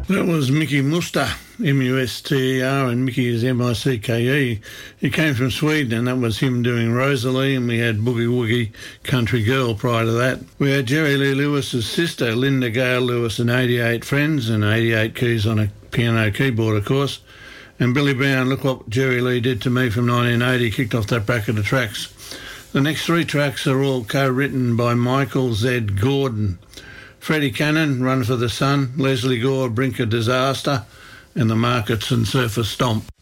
That was Mickey Muster, M-U-S-T-E-R, and Mickey is M-I-C-K-E. He came from Sweden, and that was him doing Rosalie, and we had Boogie Woogie Country Girl prior to that. We had Jerry Lee Lewis's sister, Linda Gale Lewis, and 88 Friends, and 88 keys on a piano keyboard, of course. And Billy Brown, Look What Jerry Lee Did to Me from 1980, kicked off that bracket of tracks. The next three tracks are all co-written by Michael Z. Gordon. Freddie Cannon, Run for the Sun, Leslie Gore, Brink of Disaster, and the Markets and Surfer Stomp.